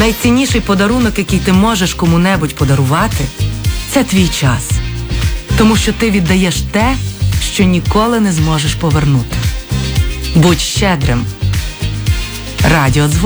Найцінніший подарунок, який ти можеш кому-небудь подарувати, це твій час. Тому що ти віддаєш те, що ніколи не зможеш повернути. Будь щедрим. Радіодзвон.